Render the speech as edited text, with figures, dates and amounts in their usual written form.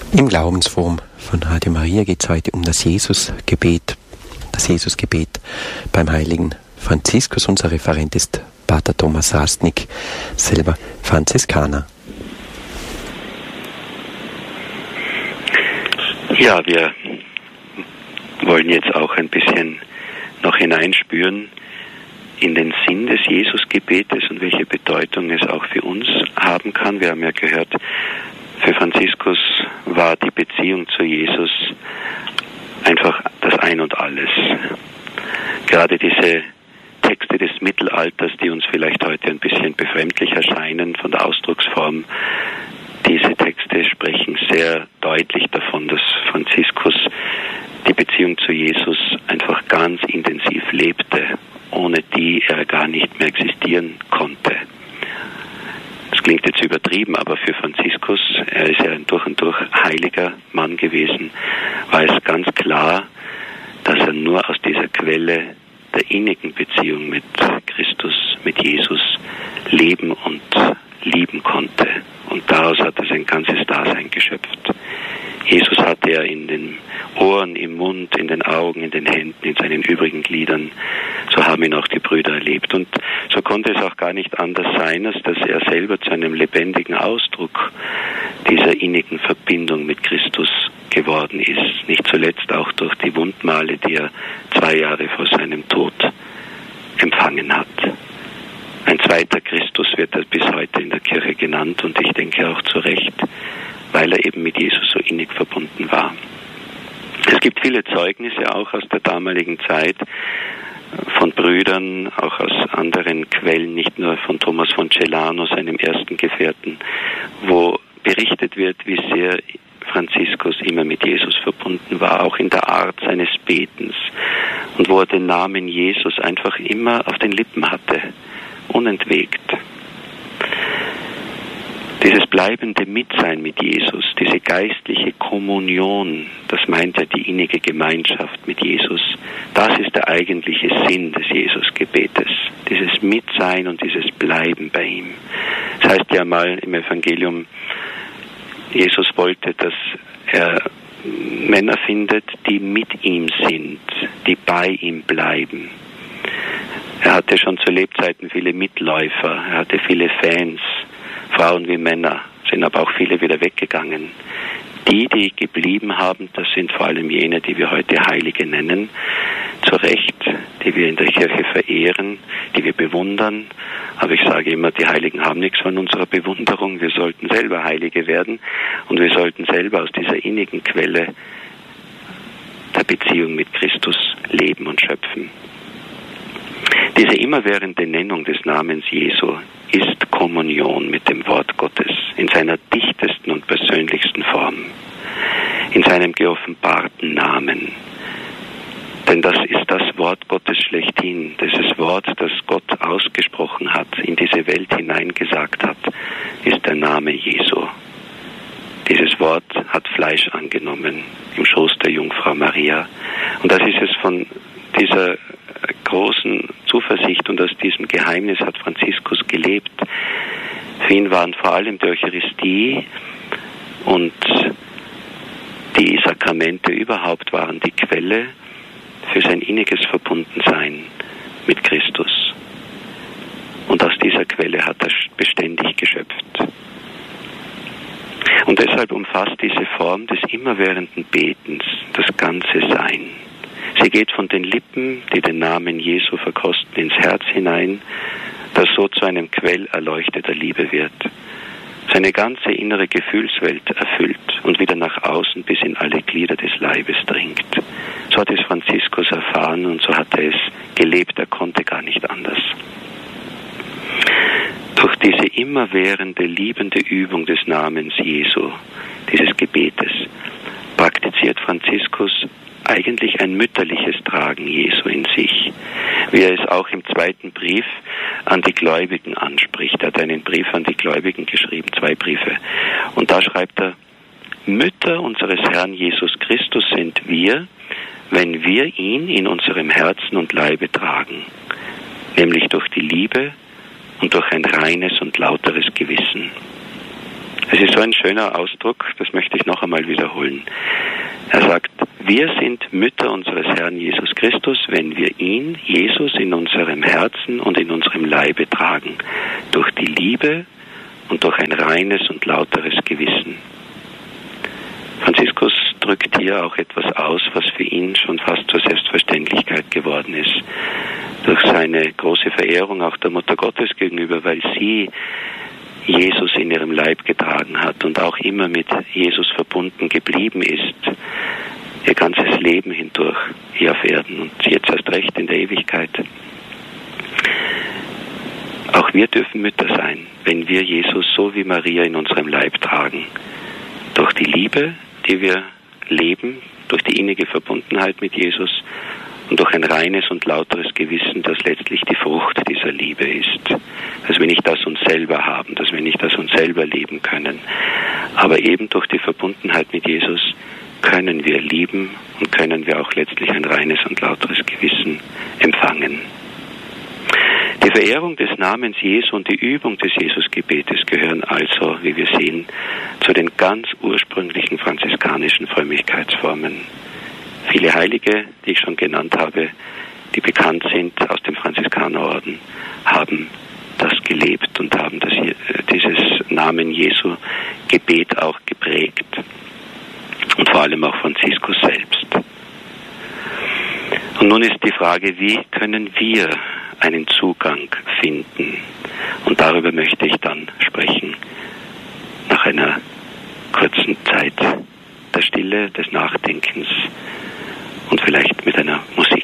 Im Glaubensforum von Radio Maria geht es heute um das Jesusgebet beim heiligen Franziskus. Unser Referent ist Pater Thomas Rastnik, selber Franziskaner. Ja, wir wollen jetzt auch ein bisschen noch hineinspüren in den Sinn des Jesusgebetes und welche Bedeutung es auch für uns haben kann. Wir haben ja gehört, für Franziskus war die Beziehung zu Jesus einfach das Ein und Alles. Gerade diese Texte des Mittelalters, die uns vielleicht heute ein bisschen befremdlich erscheinen von der Ausdrucksform, diese Texte sprechen sehr deutlich davon, dass Franziskus die Beziehung zu Jesus einfach ganz intensiv lebte, ohne die er gar nicht mehr existieren konnte. Das klingt jetzt übertrieben, aber für Franziskus, er ist ja ein durch und durch heiliger Mann gewesen, war es ganz klar, dass er nur aus dieser Quelle der innigen Beziehung mit Christus, mit Jesus leben und lieben konnte. Und daraus hat er sein ganzes Dasein geschöpft. Jesus hatte er in den Ohren, im Mund, in den Augen, in den Händen, in seinen übrigen Gliedern. So haben ihn auch die Brüder erlebt. Und so konnte es auch gar nicht anders sein, als dass er selber zu einem lebendigen Ausdruck dieser innigen Verbindung mit Christus geworden ist. Nicht zuletzt auch durch die Wundmale, die er 2 Jahre vor seinem Tod empfangen hat. Ein zweiter Christus wird er bis heute in der Kirche genannt und ich denke auch zu Recht, weil er eben mit Jesus so innig verbunden war. Es gibt viele Zeugnisse auch aus der damaligen Zeit von Brüdern, auch aus anderen Quellen, nicht nur von Thomas von Celano, seinem ersten Gefährten, wo berichtet wird, wie sehr Franziskus immer mit Jesus verbunden war, auch in der Art seines Betens und wo er den Namen Jesus einfach immer auf den Lippen hatte, unentwegt. Dieses bleibende Mitsein mit Jesus, diese geistliche Kommunion, das meint ja die innige Gemeinschaft mit Jesus, das ist der eigentliche Sinn des Jesusgebetes, dieses Mitsein und dieses Bleiben bei ihm. Das heißt ja mal im Evangelium, Jesus wollte, dass er Männer findet, die mit ihm sind, die bei ihm bleiben. Er hatte schon zu Lebzeiten viele Mitläufer, er hatte viele Fans, Frauen wie Männer, sind aber auch viele wieder weggegangen. Die geblieben haben, das sind vor allem jene, die wir heute Heilige nennen, zu Recht, die wir in der Kirche verehren, die wir bewundern. Aber ich sage immer, die Heiligen haben nichts von unserer Bewunderung. Wir sollten selber Heilige werden und wir sollten selber aus dieser innigen Quelle der Beziehung mit Christus leben und schöpfen. Diese immerwährende Nennung des Namens Jesu ist Kommunion mit dem Wort Gottes in seiner dichtesten und persönlichsten Form, in seinem geoffenbarten Namen. Denn das ist das Wort Gottes schlechthin, dieses Wort, das Gott ausgesprochen hat, in diese Welt hineingesagt hat, ist der Name Jesu. Dieses Wort hat Fleisch angenommen im Schoß der Jungfrau Maria. Und das ist es von dieser großen Zuversicht und aus diesem Geheimnis hat Franziskus gelebt. Für ihn waren vor allem die Eucharistie und die Sakramente überhaupt waren die Quelle für sein inniges Verbundensein mit Christus. Und aus dieser Quelle hat er beständig geschöpft. Und deshalb umfasst diese Form des immerwährenden Betens das ganze Sein. Sie geht von den Lippen, die den Namen Jesu verkosten, ins Herz hinein, das so zu einem Quell erleuchteter Liebe wird. Seine ganze innere Gefühlswelt erfüllt und wieder nach außen bis in alle Glieder des Leibes dringt. So hat es Franziskus erfahren und so hat er es gelebt, er konnte gar nicht anders. Durch diese immerwährende, liebende Übung des Namens Jesu, dieses Gebetes, praktiziert Franziskus eigentlich ein mütterliches Tragen Jesu in sich, wie er es auch im 2. Brief an die Gläubigen anspricht. Er hat einen Brief an die Gläubigen geschrieben, 2 Briefe. Und da schreibt er, Mütter unseres Herrn Jesus Christus sind wir, wenn wir ihn in unserem Herzen und Leibe tragen, nämlich durch die Liebe und durch ein reines und lauteres Gewissen. Es ist so ein schöner Ausdruck, das möchte ich noch einmal wiederholen. Er sagt, wir sind Mütter unseres Herrn Jesus Christus, wenn wir ihn, Jesus, in unserem Herzen und in unserem Leibe tragen, durch die Liebe und durch ein reines und lauteres Gewissen. Franziskus drückt hier auch etwas aus, was für ihn schon fast zur Selbstverständlichkeit geworden ist. Durch seine große Verehrung auch der Mutter Gottes gegenüber, weil sie Jesus in ihrem Leib getragen hat und auch immer mit Jesus verbunden geblieben ist, ihr ganzes Leben hindurch hier auf Erden und jetzt erst recht in der Ewigkeit. Auch wir dürfen Mütter sein, wenn wir Jesus so wie Maria in unserem Leib tragen. Durch die Liebe, die wir leben, durch die innige Verbundenheit mit Jesus und durch ein reines und lauteres Gewissen, das letztlich die Frucht dieser Liebe ist. Dass wir nicht aus uns selber haben, dass wir nicht aus uns selber leben können. Aber eben durch die Verbundenheit mit Jesus können wir lieben und können wir auch letztlich ein reines und lauteres Gewissen empfangen. Die Verehrung des Namens Jesu und die Übung des Jesusgebetes gehören also, wie wir sehen, zu den ganz ursprünglichen franziskanischen Frömmigkeitsformen. Viele Heilige, die ich schon genannt habe, die bekannt sind aus dem Franziskanerorden, haben das gelebt und haben dieses Namen Jesu Gebet auch geprägt. Und vor allem auch Franziskus selbst. Und nun ist die Frage, wie können wir einen Zugang finden? Und darüber möchte ich dann sprechen, nach einer kurzen Zeit der Stille, des Nachdenkens und vielleicht mit einer Musik.